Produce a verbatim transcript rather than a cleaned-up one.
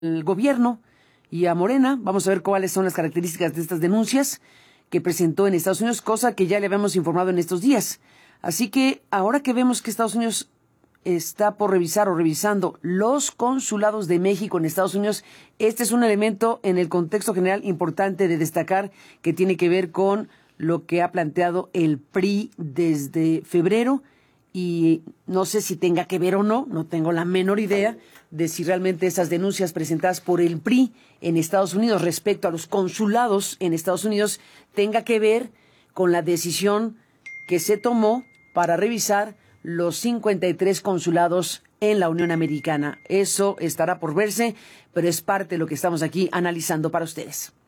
el gobierno y a Morena. Vamos a ver cuáles son las características de estas denuncias que presentó en Estados Unidos, cosa que ya le habíamos informado en estos días. Así que ahora que vemos que Estados Unidos está por revisar o revisando los consulados de México en Estados Unidos, este es un elemento en el contexto general importante de destacar, que tiene que ver con lo que ha planteado el P R I desde febrero, y no sé si tenga que ver o no, no tengo la menor idea de si realmente esas denuncias presentadas por el P R I en Estados Unidos respecto a los consulados en Estados Unidos tenga que ver con la decisión que se tomó para revisar los cincuenta y tres consulados en la Unión Americana. Eso estará por verse, pero es parte de lo que estamos aquí analizando para ustedes.